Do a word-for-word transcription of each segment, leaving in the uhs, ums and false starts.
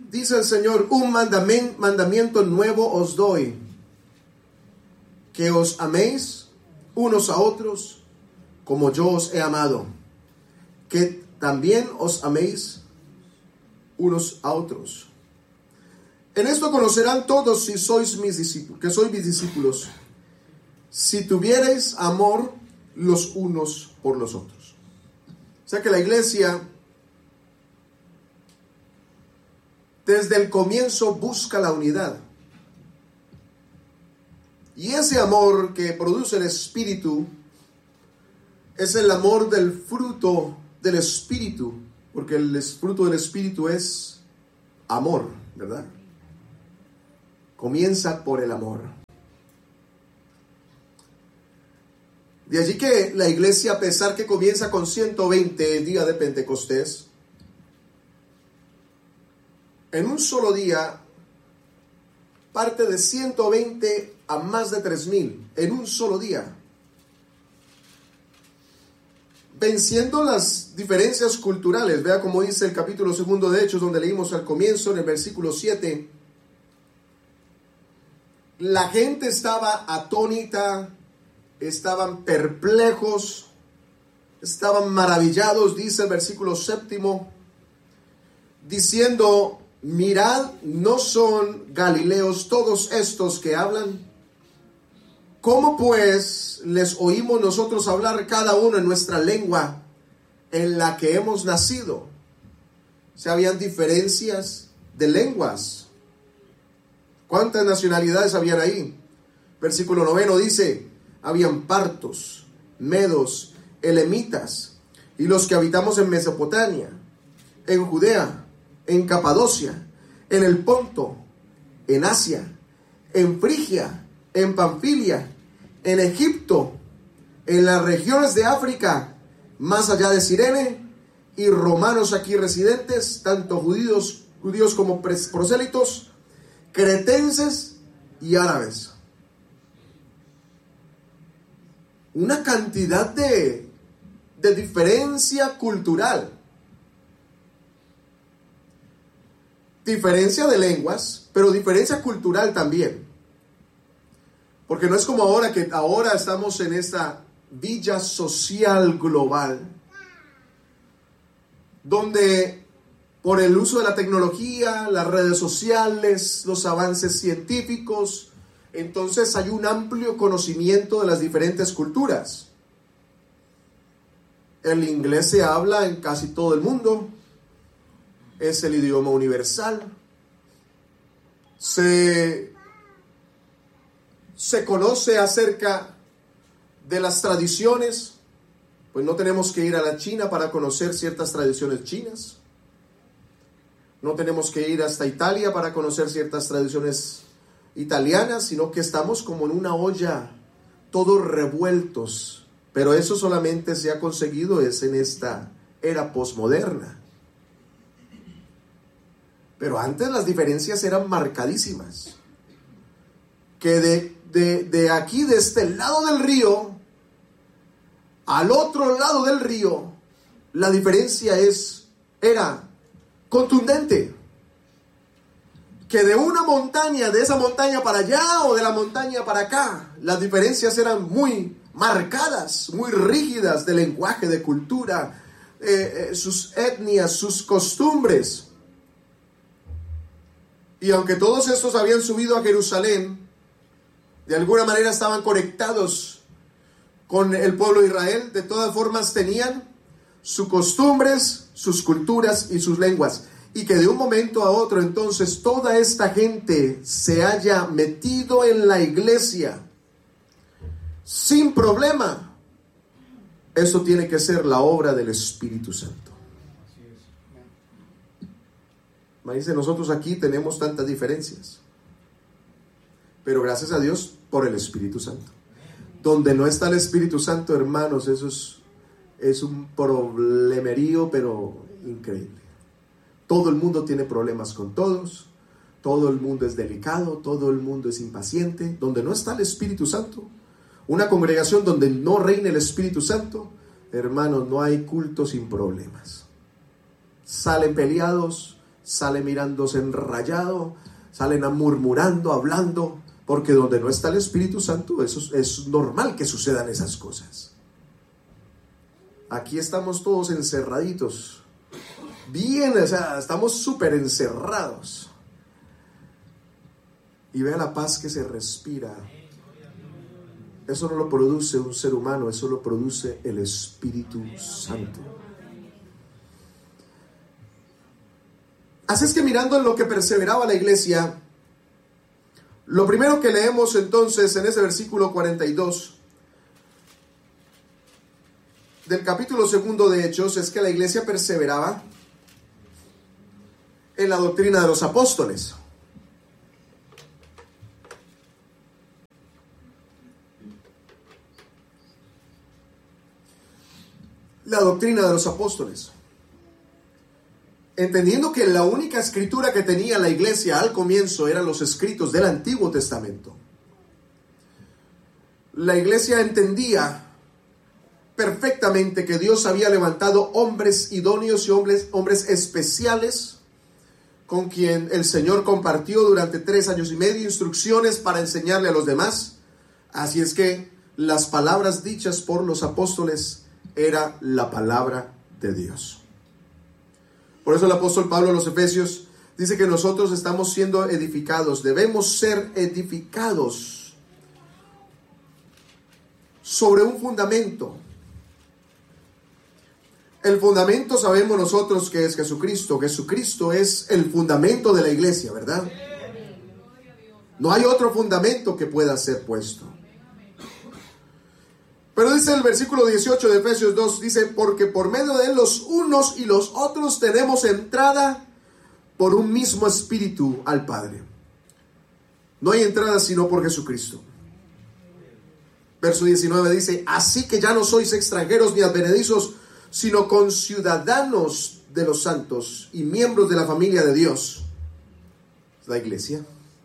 Dice el Señor: un mandamen- mandamiento nuevo os doy, que os améis unos a otros como yo os he amado, que también os améis unos a otros. En esto conocerán todos si sois mis discípulos, que sois mis discípulos, si tuviereis amor los unos por los otros. O sea que la iglesia desde el comienzo busca la unidad. Y ese amor que produce el Espíritu es el amor del fruto del Espíritu, porque el fruto del Espíritu es amor, ¿verdad? Comienza por el amor. De allí que la iglesia, a pesar que comienza con ciento veinte el día de Pentecostés, en un solo día parte de ciento veinte a más de tres mil, en un solo día. Venciendo las diferencias culturales. Vea cómo dice el capítulo segundo de Hechos, donde leímos al comienzo, en el versículo siete. La gente estaba atónita, estaban perplejos, estaban maravillados, dice el versículo séptimo, diciendo: mirad, ¿no son galileos todos estos que hablan? ¿Cómo pues les oímos nosotros hablar cada uno en nuestra lengua en la que hemos nacido? O sea, habían diferencias de lenguas. ¿Cuántas nacionalidades habían ahí? Versículo noveno dice: habían partos, medos, elamitas, y los que habitamos en Mesopotamia, en Judea, en Capadocia, en el Ponto, en Asia, en Frigia, en Panfilia, en Egipto, en las regiones de África, más allá de Cirene, y romanos aquí residentes, tanto judíos, judíos como prosélitos, cretenses y árabes. Una cantidad de, de diferencia cultural. Diferencia de lenguas, pero diferencia cultural también. Porque no es como ahora, que ahora estamos en esta villa social global, donde por el uso de la tecnología, las redes sociales, los avances científicos, entonces hay un amplio conocimiento de las diferentes culturas. El inglés se habla en casi todo el mundo. Es el idioma universal. Se, se conoce acerca de las tradiciones. Pues no tenemos que ir a la China para conocer ciertas tradiciones chinas. No tenemos que ir hasta Italia para conocer ciertas tradiciones italianas, sino que estamos como en una olla, todos revueltos. Pero eso solamente se ha conseguido es en esta era posmoderna. Pero antes las diferencias eran marcadísimas. Que de, de, de aquí, de este lado del río, al otro lado del río, la diferencia es, era contundente. Que de una montaña, de esa montaña para allá o de la montaña para acá, las diferencias eran muy marcadas, muy rígidas de lenguaje, de cultura, eh, eh, sus etnias, sus costumbres. Y aunque todos estos habían subido a Jerusalén, de alguna manera estaban conectados con el pueblo de Israel, de todas formas tenían sus costumbres, sus culturas y sus lenguas. Y que de un momento a otro entonces toda esta gente se haya metido en la iglesia sin problema. Eso tiene que ser la obra del Espíritu Santo. Dice, nosotros aquí tenemos tantas diferencias, pero gracias a Dios por el Espíritu Santo. Donde no está el Espíritu Santo, hermanos, eso es, es un problemerío, pero increíble. Todo el mundo tiene problemas con todos, todo el mundo es delicado, todo el mundo es impaciente. Donde no está el Espíritu Santo, una congregación donde no reina el Espíritu Santo, hermanos, no hay culto sin problemas. Salen peleados, sale mirándose enrayado, salen a murmurando, hablando, porque donde no está el Espíritu Santo, eso es, es normal que sucedan esas cosas. Aquí estamos todos encerraditos, bien, o sea, estamos súper encerrados. Y vea la paz que se respira. Eso no lo produce un ser humano, eso lo produce el Espíritu Santo. Así es que mirando en lo que perseveraba la iglesia, lo primero que leemos entonces en ese versículo cuarenta y dos del capítulo segundo de Hechos es que la iglesia perseveraba en la doctrina de los apóstoles. La doctrina de los apóstoles. Entendiendo que la única escritura que tenía la iglesia al comienzo eran los escritos del Antiguo Testamento. La iglesia entendía perfectamente que Dios había levantado hombres idóneos y hombres, hombres especiales con quien el Señor compartió durante tres años y medio instrucciones para enseñarle a los demás. Así es que las palabras dichas por los apóstoles era la palabra de Dios. Por eso el apóstol Pablo en los Efesios dice que nosotros estamos siendo edificados, debemos ser edificados sobre un fundamento. El fundamento sabemos nosotros que es Jesucristo. Jesucristo es el fundamento de la iglesia, ¿verdad? No hay otro fundamento que pueda ser puesto. Pero dice el versículo dieciocho de Efesios dos, dice, porque por medio de él los unos y los otros tenemos entrada por un mismo espíritu al Padre. No hay entrada sino por Jesucristo. Verso diecinueve dice, así que ya no sois extranjeros ni advenedizos, sino conciudadanos de los santos y miembros de la familia de Dios. La iglesia.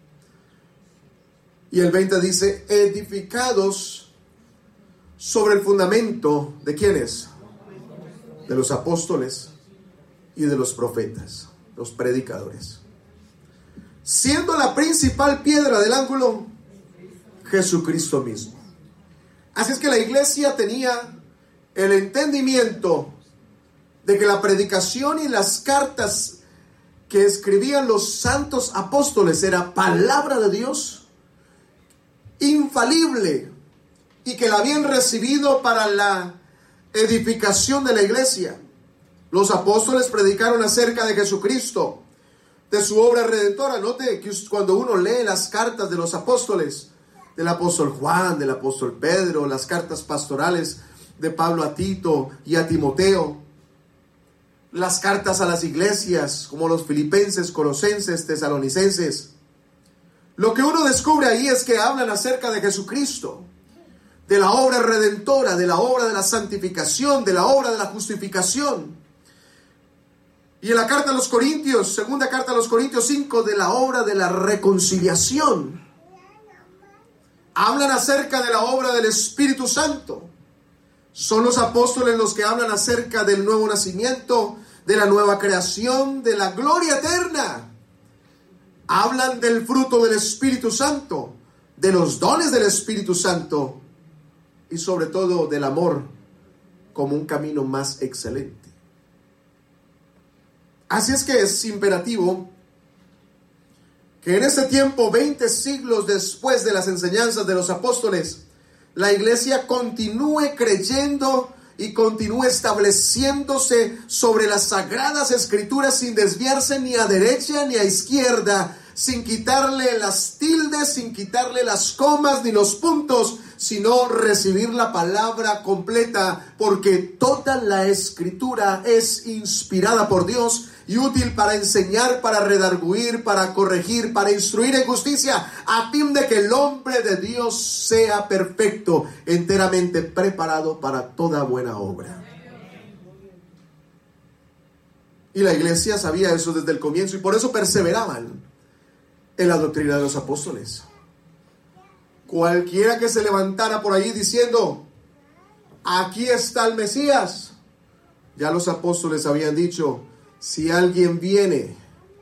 Y el veinte dice, edificados sobre el fundamento de ¿quiénes? De los apóstoles y de los profetas, los predicadores. Siendo la principal piedra del ángulo Jesucristo mismo. Así es que la iglesia tenía el entendimiento de que la predicación y las cartas que escribían los santos apóstoles era palabra de Dios, infalible, y que la habían recibido para la edificación de la iglesia. Los apóstoles predicaron acerca de Jesucristo, de su obra redentora. Note que cuando uno lee las cartas de los apóstoles, del apóstol Juan, del apóstol Pedro, las cartas pastorales de Pablo a Tito y a Timoteo, las cartas a las iglesias como los filipenses, colosenses, tesalonicenses, lo que uno descubre ahí es que hablan acerca de Jesucristo, de la obra redentora, de la obra de la santificación, de la obra de la justificación. Y en la carta a los Corintios, segunda carta a los Corintios cinco, de la obra de la reconciliación. Hablan acerca de la obra del Espíritu Santo. Son los apóstoles los que hablan acerca del nuevo nacimiento, de la nueva creación, de la gloria eterna. Hablan del fruto del Espíritu Santo, de los dones del Espíritu Santo y sobre todo del amor como un camino más excelente. Así es que es imperativo que en ese tiempo, veinte siglos después de las enseñanzas de los apóstoles, la iglesia continúe creyendo y continúe estableciéndose sobre las sagradas escrituras sin desviarse ni a derecha ni a izquierda, sin quitarle las tildes, sin quitarle las comas ni los puntos, sino recibir la palabra completa, porque toda la escritura es inspirada por Dios y útil para enseñar, para redarguir, para corregir, para instruir en justicia, a fin de que el hombre de Dios sea perfecto, enteramente preparado para toda buena obra. Y la iglesia sabía eso desde el comienzo y por eso perseveraban en la doctrina de los apóstoles. Cualquiera que se levantara por ahí diciendo, aquí está el Mesías, ya los apóstoles habían dicho, si alguien viene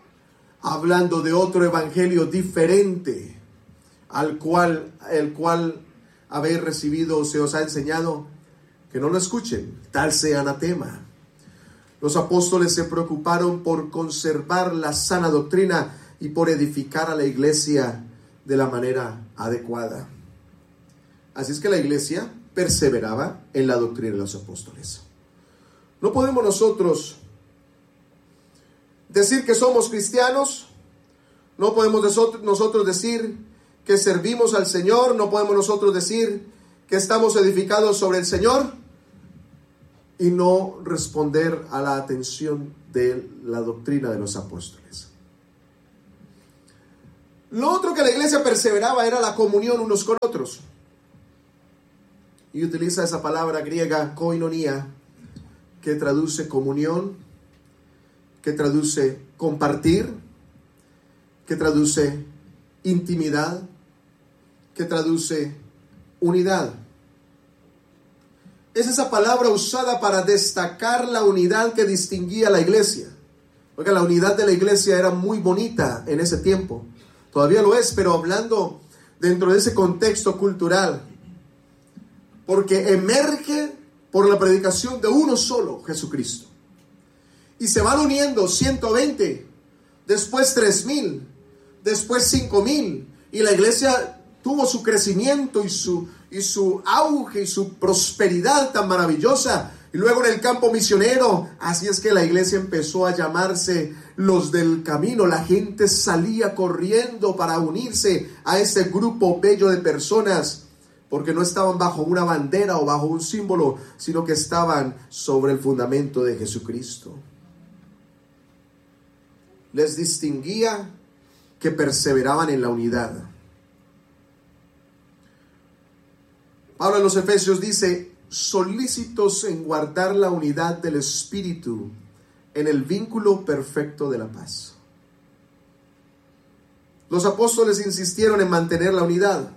hablando de otro evangelio diferente al cual, el cual habéis recibido o se os ha enseñado, que no lo escuchen, tal sea anatema. Los apóstoles se preocuparon por conservar la sana doctrina y por edificar a la iglesia de la manera adecuada. Así es que la iglesia perseveraba en la doctrina de los apóstoles. No podemos nosotros decir que somos cristianos, no podemos nosotros decir que servimos al Señor, no podemos nosotros decir que estamos edificados sobre el Señor y no responder a la atención de la doctrina de los apóstoles. Lo otro que la iglesia perseveraba era la comunión unos con otros. Y utiliza esa palabra griega koinonia, que traduce comunión, que traduce compartir, que traduce intimidad, que traduce unidad. Es esa palabra usada para destacar la unidad que distinguía a la iglesia. Porque la unidad de la iglesia era muy bonita en ese tiempo. Todavía lo es, pero hablando dentro de ese contexto cultural. Porque emerge por la predicación de uno solo, Jesucristo. Y se van uniendo ciento veinte, después tres mil, después cinco mil. Y la iglesia tuvo su crecimiento y su, y su auge y su prosperidad tan maravillosa. Y luego en el campo misionero, así es que la iglesia empezó a llamarse los del camino. La gente salía corriendo para unirse a ese grupo bello de personas, porque no estaban bajo una bandera o bajo un símbolo, sino que estaban sobre el fundamento de Jesucristo. Les distinguía que perseveraban en la unidad. Pablo en los Efesios dice: solícitos en guardar la unidad del Espíritu en el vínculo perfecto de la paz. Los apóstoles insistieron en mantener la unidad.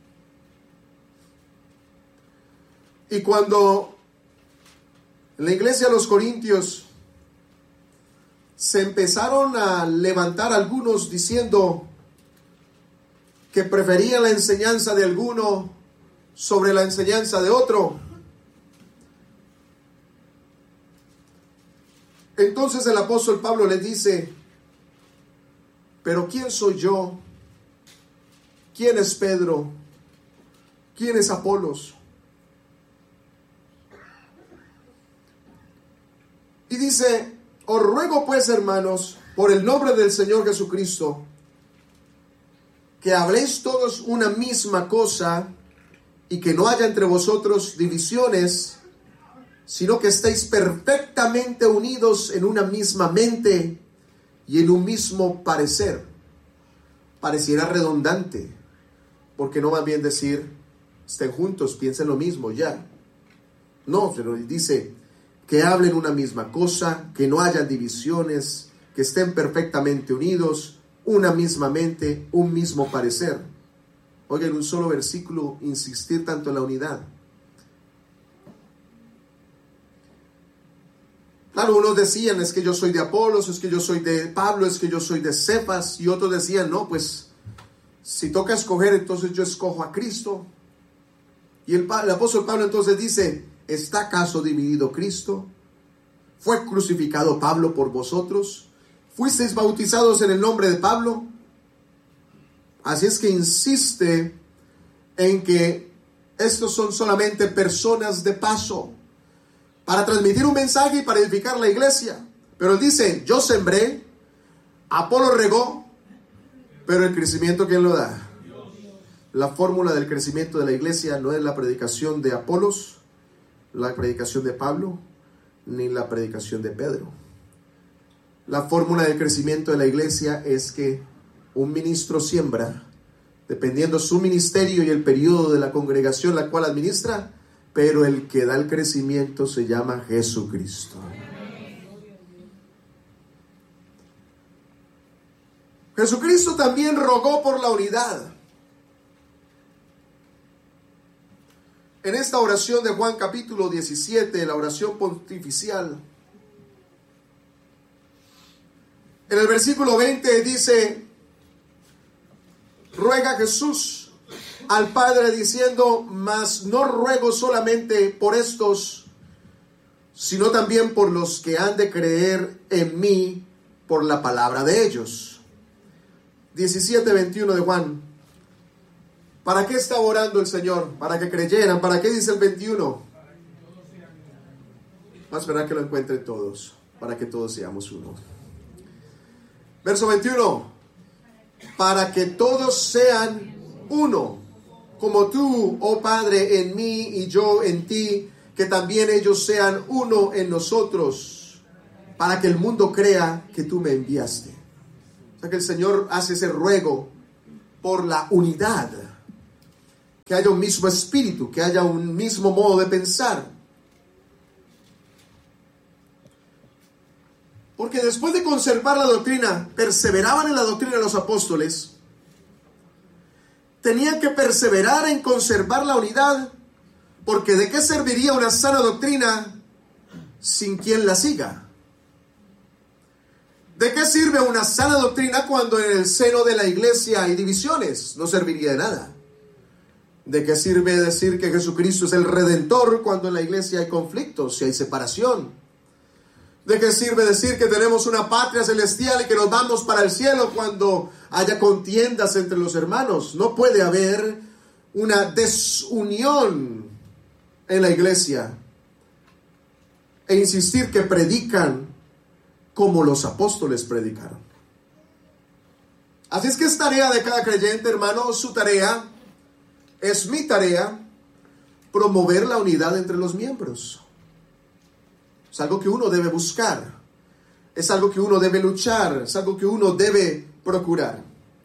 Y cuando en la iglesia de los Corintios se empezaron a levantar algunos diciendo que preferían la enseñanza de alguno sobre la enseñanza de otro, entonces el apóstol Pablo les dice: pero ¿quién soy yo? ¿Quién es Pedro? ¿Quién es Apolos? Y dice: os ruego pues, hermanos, por el nombre del Señor Jesucristo, que habléis todos una misma cosa y que no haya entre vosotros divisiones, sino que estéis perfectamente unidos en una misma mente y en un mismo parecer. Pareciera redundante, porque no va bien decir estén juntos, piensen lo mismo, ya. No, pero dice que hablen una misma cosa, que no haya divisiones, que estén perfectamente unidos, una misma mente, un mismo parecer. Oigan, en un solo versículo insistir tanto en la unidad. Claro, unos decían: es que yo soy de Apolos, es que yo soy de Pablo, es que yo soy de Cefas. Y otros decían: no, pues si toca escoger, entonces yo escojo a Cristo. Y el, el apóstol Pablo entonces dice: ¿está acaso dividido Cristo? ¿Fue crucificado Pablo por vosotros? ¿Fuisteis bautizados en el nombre de Pablo? Así es que insiste en que estos son solamente personas de paso para transmitir un mensaje y para edificar la iglesia. Pero él dice: yo sembré, Apolo regó, pero el crecimiento, ¿quién lo da? La fórmula del crecimiento de la iglesia no es la predicación de Apolos, la predicación de Pablo, ni la predicación de Pedro. La fórmula del crecimiento de la iglesia es que un ministro siembra, dependiendo su ministerio y el periodo de la congregación la cual administra, pero el que da el crecimiento se llama Jesucristo. Jesucristo también rogó por la unidad. En esta oración de Juan capítulo diecisiete, la oración pontificial, En el versículo veinte dice, ruega Jesús al Padre diciendo, mas no ruego solamente por estos, sino también por los que han de creer en mí por la palabra de ellos. diecisiete veintiuno de Juan. ¿Para qué está orando el Señor? Para que creyeran. ¿Para qué dice el veintiuno? Vamos a esperar que lo encuentren todos, para que todos seamos uno. Verso veintiuno. Para que todos sean uno, como tú, oh Padre, en mí y yo en ti, que también ellos sean uno en nosotros, para que el mundo crea que tú me enviaste. O sea que el Señor hace ese ruego por la unidad, que haya un mismo espíritu, que haya un mismo modo de pensar. Porque después de conservar la doctrina, perseveraban en la doctrina de los apóstoles, tenían que perseverar en conservar la unidad, porque ¿de qué serviría una sana doctrina sin quien la siga? ¿De qué sirve una sana doctrina cuando en el seno de la iglesia hay divisiones? No serviría de nada. ¿De qué sirve decir que Jesucristo es el Redentor cuando en la iglesia hay conflictos y hay separación? ¿De qué sirve decir que tenemos una patria celestial y que nos vamos para el cielo cuando haya contiendas entre los hermanos? No puede haber una desunión en la iglesia e insistir que predican como los apóstoles predicaron. Así es que es tarea de cada creyente, hermano, su tarea, es mi tarea, promover la unidad entre los miembros. Es algo que uno debe buscar, es algo que uno debe luchar, es algo que uno debe procurar.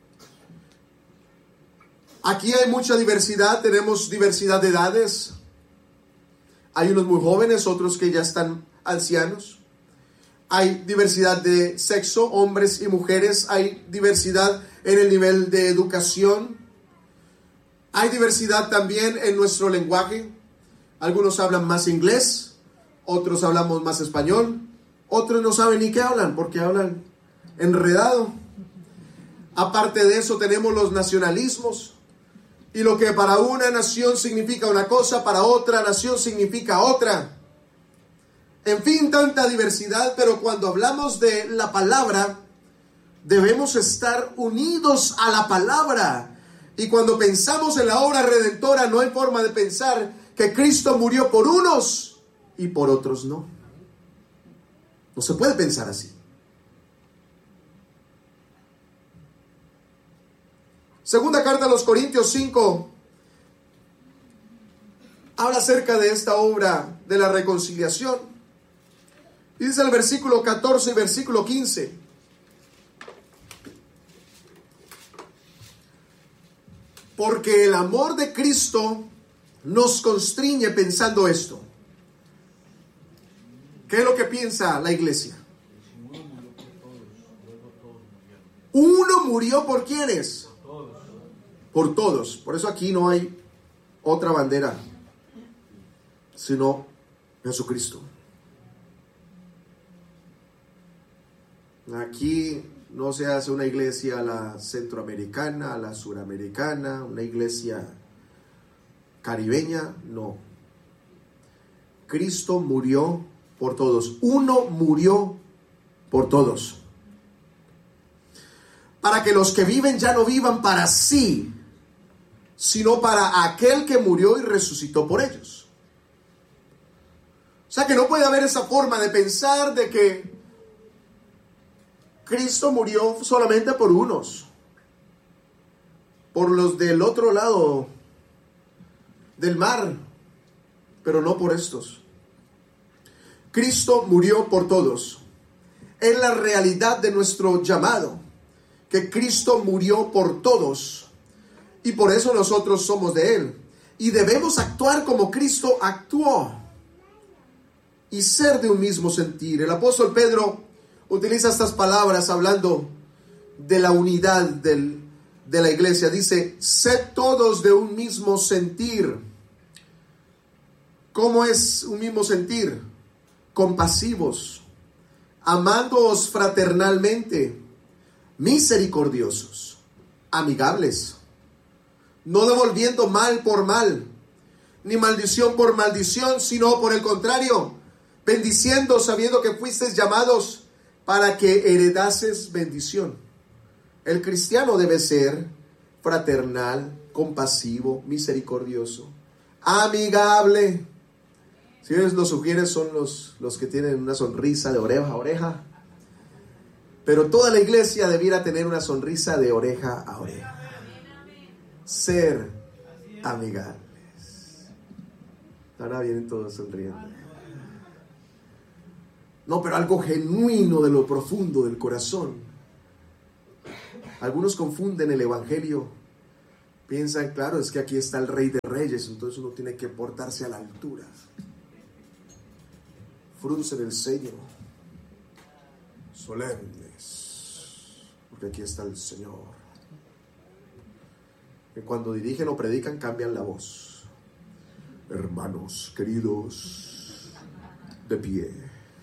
Aquí hay mucha diversidad, tenemos diversidad de edades. Hay unos muy jóvenes, otros que ya están ancianos. Hay diversidad de sexo, hombres y mujeres. Hay diversidad en el nivel de educación. Hay diversidad también en nuestro lenguaje. Algunos hablan más inglés, otros hablamos más español, otros no saben ni qué hablan porque hablan enredado. Aparte de eso tenemos los nacionalismos. Y lo que para una nación significa una cosa, para otra nación significa otra. En fin, tanta diversidad, pero cuando hablamos de la palabra, debemos estar unidos a la palabra. Y cuando pensamos en la obra redentora, no hay forma de pensar que Cristo murió por unos y por otros no. No se puede pensar así. Segunda carta a los Corintios cinco habla acerca de esta obra de la reconciliación. Y dice el versículo catorce y versículo quince. Porque el amor de Cristo nos constriñe pensando esto. ¿Qué es lo que piensa la iglesia? Uno murió por ¿quiénes? Por todos. Por eso aquí no hay otra bandera, sino Jesucristo. Aquí no se hace una iglesia a la centroamericana, a la suramericana, una iglesia caribeña, no. Cristo murió por todos. Uno murió por todos. Para que los que viven ya no vivan para sí, sino para aquel que murió y resucitó por ellos. O sea que no puede haber esa forma de pensar de que Cristo murió solamente por unos, por los del otro lado del mar, pero no por estos. Cristo murió por todos. Es la realidad de nuestro llamado, que Cristo murió por todos y por eso nosotros somos de Él. Y debemos actuar como Cristo actuó y ser de un mismo sentir. El apóstol Pedro utiliza estas palabras hablando de la unidad del, de la iglesia. Dice, sed todos de un mismo sentir. ¿Cómo es un mismo sentir? Compasivos, amándoos fraternalmente, misericordiosos, amigables, no devolviendo mal por mal, ni maldición por maldición, sino por el contrario, bendiciendo, sabiendo que fuisteis llamados para que heredases bendición. El cristiano debe ser fraternal, compasivo, misericordioso, amigable. Si ellos lo sugieren, son los, los que tienen una sonrisa de oreja a oreja. Pero toda la iglesia debiera tener una sonrisa de oreja a oreja. Ser amigables. Ahora vienen todos sonriendo. No, pero algo genuino de lo profundo del corazón. Algunos confunden el evangelio. Piensan, claro, es que aquí está el Rey de Reyes, entonces uno tiene que portarse a la altura. Fruncen el ceño, solemnes, porque aquí está el Señor. Que cuando dirigen o predican cambian la voz. Hermanos queridos, de pie.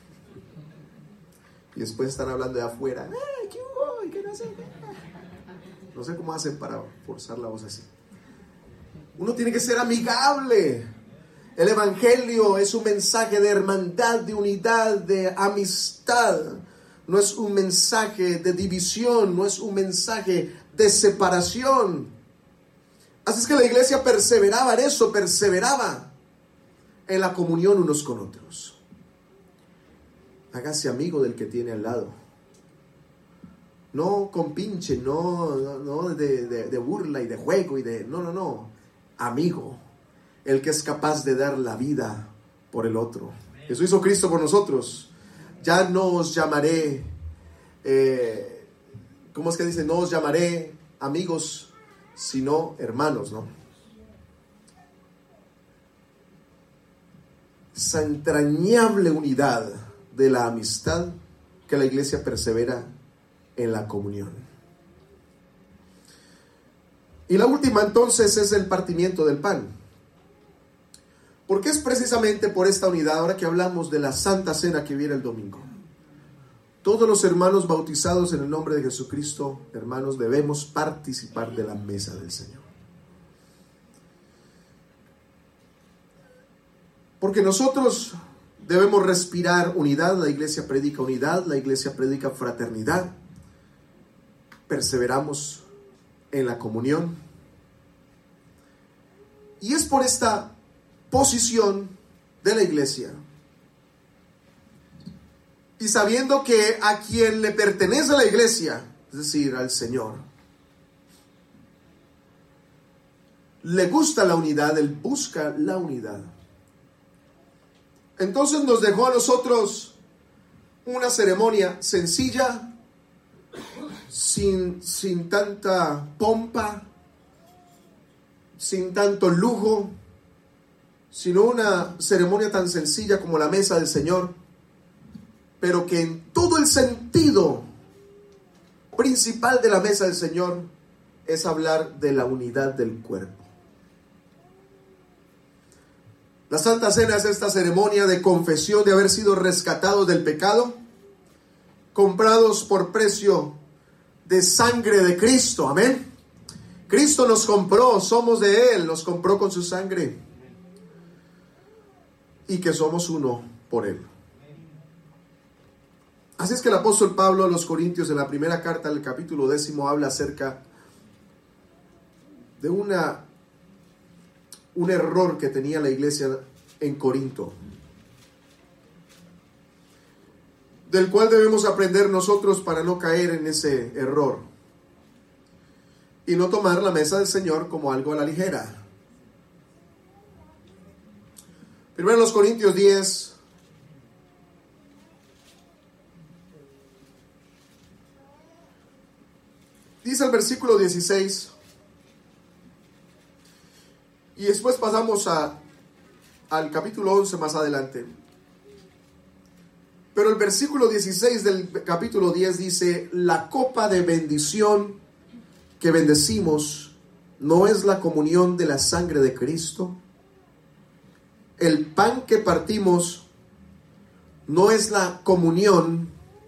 Y después están hablando de afuera. ¡Eh, qué hubo! ¿Qué no sé qué? No sé cómo hacen para forzar la voz así. Uno tiene que ser amigable. El evangelio es un mensaje de hermandad, de unidad, de amistad. No es un mensaje de división, no es un mensaje de separación. Así es que la iglesia perseveraba en eso, perseveraba en la comunión unos con otros. Hágase amigo del que tiene al lado. No compinche, no, no, no de, de, de burla y de juego y de... No, no, no. Amigo. El que es capaz de dar la vida por el otro. Eso hizo Cristo por nosotros. Ya no os llamaré... Eh, ¿Cómo es que dice? No os llamaré amigos, sino hermanos, ¿no? Esa entrañable unidad de la amistad que la iglesia persevera en la comunión. Y la última entonces es el partimiento del pan. Porque es precisamente por esta unidad, ahora que hablamos de la Santa Cena que viene el domingo. Todos los hermanos bautizados en el nombre de Jesucristo, hermanos, debemos participar de la mesa del Señor. Porque nosotros debemos respirar unidad, la iglesia predica unidad, la iglesia predica fraternidad. Perseveramos en la comunión. Y es por esta posición de la iglesia, y sabiendo que a quien le pertenece la iglesia, es decir, al Señor, le gusta la unidad, Él busca la unidad. Entonces nos dejó a nosotros una ceremonia sencilla, sin, sin tanta pompa, sin tanto lujo, sino una ceremonia tan sencilla como la mesa del Señor, pero que en todo el sentido principal de la mesa del Señor es hablar de la unidad del cuerpo. La Santa Cena es esta ceremonia de confesión de haber sido rescatados del pecado, comprados por precio de sangre de Cristo, amén. Cristo nos compró, somos de Él, nos compró con su sangre, y que somos uno por Él. Así es que el apóstol Pablo a los Corintios, en la primera carta del capítulo décimo, habla acerca de una, un error que tenía la iglesia en Corinto, del cual debemos aprender nosotros para no caer en ese error y no tomar la mesa del Señor como algo a la ligera. Primero los Corintios diez, dice el versículo dieciséis, y después pasamos a, al capítulo once más adelante. Pero el versículo dieciséis del capítulo diez dice: la copa de bendición que bendecimos, ¿no es la comunión de la sangre de Cristo? El pan que partimos, ¿no es la comunión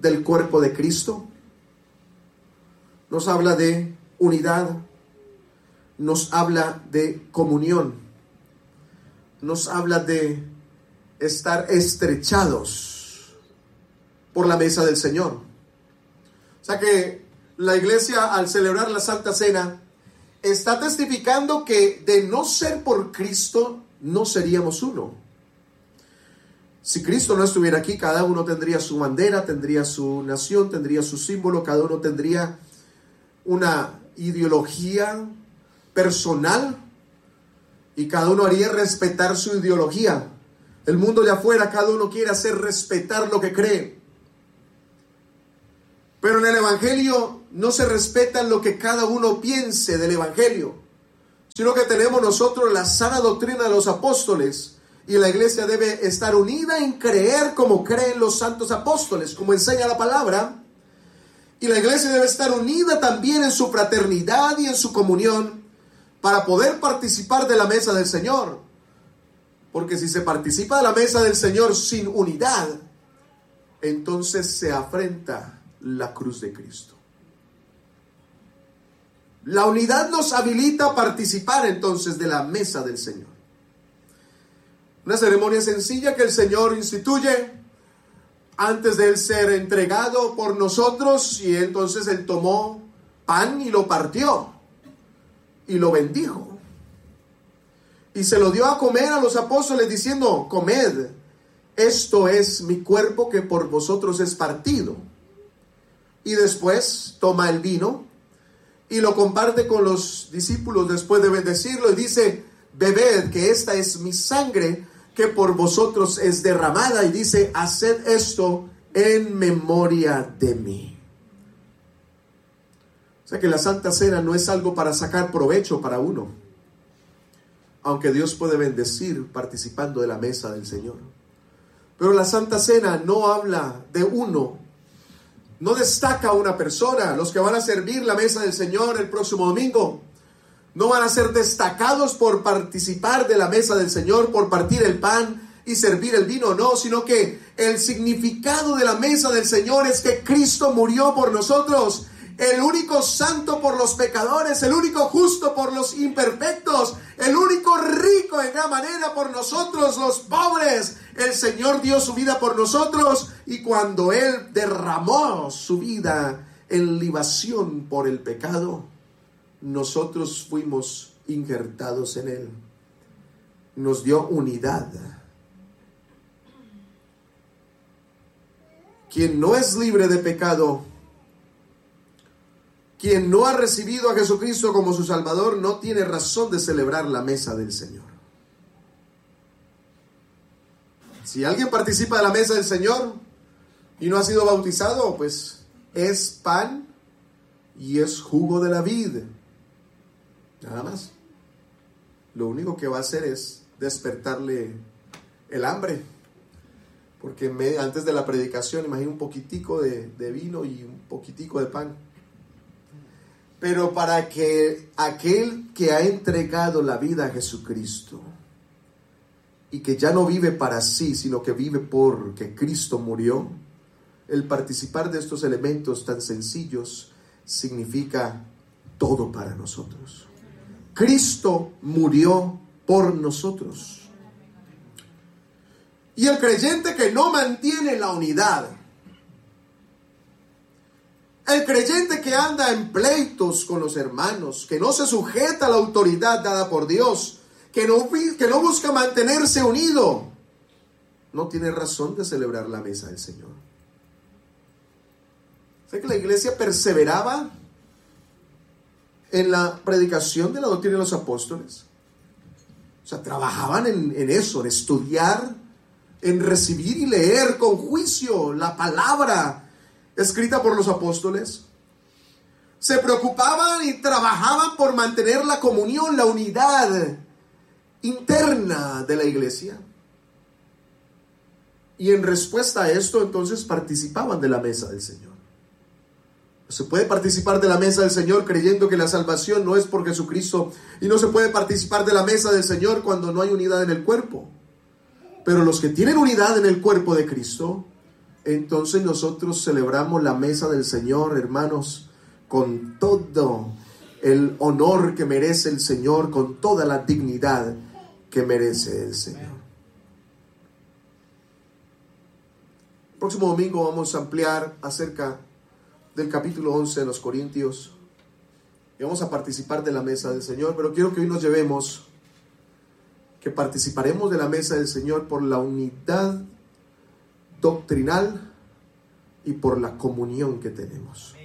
del cuerpo de Cristo. Nos habla de unidad, nos habla de comunión, nos habla de estar estrechados por la mesa del Señor. O sea que la iglesia, al celebrar la Santa Cena, está testificando que de no ser por Cristo, no seríamos uno. Si Cristo no estuviera aquí, cada uno tendría su bandera, tendría su nación, tendría su símbolo, cada uno tendría una ideología personal y cada uno haría respetar su ideología. El mundo de afuera, cada uno quiere hacer respetar lo que cree. Pero en el Evangelio no se respeta lo que cada uno piense del Evangelio, sino que tenemos nosotros la sana doctrina de los apóstoles. Y la iglesia debe estar unida en creer como creen los santos apóstoles, como enseña la palabra. Y la iglesia debe estar unida también en su fraternidad y en su comunión para poder participar de la mesa del Señor. Porque si se participa de la mesa del Señor sin unidad, entonces se afrenta la cruz de Cristo. La unidad nos habilita a participar entonces de la mesa del Señor. Una ceremonia sencilla que el Señor instituye antes de Él ser entregado por nosotros, y entonces Él tomó pan y lo partió y lo bendijo y se lo dio a comer a los apóstoles diciendo: comed, esto es mi cuerpo que por vosotros es partido. Y después toma el vino y lo comparte con los discípulos después de bendecirlo y dice: bebed, que esta es mi sangre que por vosotros es derramada, y dice: haced esto en memoria de mí. O sea que la Santa Cena no es algo para sacar provecho para uno, aunque Dios puede bendecir participando de la mesa del Señor. Pero la Santa Cena no habla de uno, no destaca a una persona. Los que van a servir la mesa del Señor el próximo domingo no van a ser destacados por participar de la mesa del Señor, por partir el pan y servir el vino, no, sino que el significado de la mesa del Señor es que Cristo murió por nosotros, el único santo por los pecadores, el único justo por los imperfectos, el único rico en gran manera por nosotros los pobres. El Señor dio su vida por nosotros, y cuando Él derramó su vida en libación por el pecado, nosotros fuimos injertados en Él. Nos dio unidad. Quien no es libre de pecado, quien no ha recibido a Jesucristo como su Salvador, no tiene razón de celebrar la mesa del Señor. Si alguien participa de la mesa del Señor y no ha sido bautizado, pues es pan y es jugo de la vid. Nada más. Lo único que va a hacer es despertarle el hambre. Porque me, antes de la predicación, imagino un poquitico de, de vino y un poquitico de pan. Pero para que aquel que ha entregado la vida a Jesucristo y que ya no vive para sí, sino que vive porque Cristo murió, el participar de estos elementos tan sencillos significa todo para nosotros. Cristo murió por nosotros. Y el creyente que no mantiene la unidad, el creyente que anda en pleitos con los hermanos, que no se sujeta a la autoridad dada por Dios, que no, que no busca mantenerse unido, no tiene razón de celebrar la mesa del Señor. ¿Sé que la iglesia perseveraba en la predicación de la doctrina de los apóstoles? O sea, trabajaban en, en eso, en estudiar, en recibir y leer con juicio la palabra escrita por los apóstoles. Se preocupaban y trabajaban por mantener la comunión, la unidad interna de la iglesia. Y en respuesta a esto, entonces participaban de la mesa del Señor. Se puede participar de la mesa del Señor creyendo que la salvación no es por Jesucristo, y no se puede participar de la mesa del Señor cuando no hay unidad en el cuerpo. Pero los que tienen unidad en el cuerpo de Cristo entonces nosotros celebramos la mesa del Señor, hermanos, con todo el honor que merece el Señor, con toda la dignidad que merece el Señor. El próximo domingo vamos a ampliar acerca del capítulo once de los Corintios y vamos a participar de la mesa del Señor, pero quiero que hoy nos llevemos, que participaremos de la mesa del Señor por la unidad doctrinal y por la comunión que tenemos.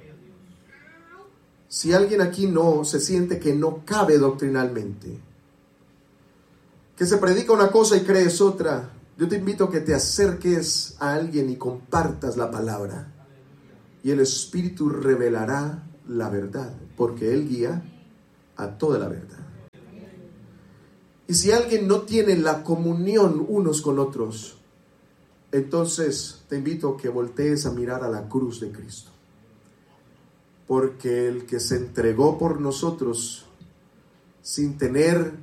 Si alguien aquí no se siente que no cabe doctrinalmente, que se predica una cosa y crees otra, yo te invito a que te acerques a alguien y compartas la palabra, y el Espíritu revelará la verdad, porque Él guía a toda la verdad. Y si alguien no tiene la comunión unos con otros, entonces te invito a que voltees a mirar a la cruz de Cristo, porque el que se entregó por nosotros sin tener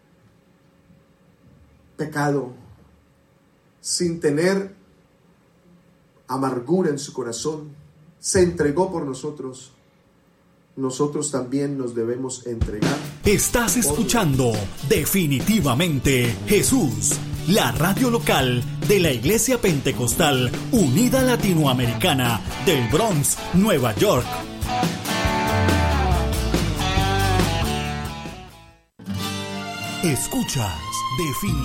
pecado, sin tener amargura en su corazón, se entregó por nosotros, nosotros también nos debemos entregar. Estás escuchando Definitivamente Jesús, la radio local de la Iglesia Pentecostal Unida Latinoamericana del Bronx, Nueva York. Escuchas Definitivamente.